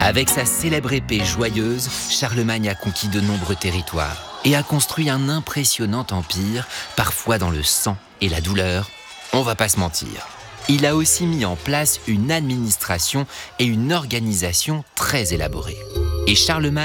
Avec sa célèbre épée joyeuse, Charlemagne a conquis de nombreux territoires et a construit un impressionnant empire, parfois dans le sang et la douleur. On va pas se mentir. Il a aussi mis en place une administration et une organisation très élaborées. Et Charlemagne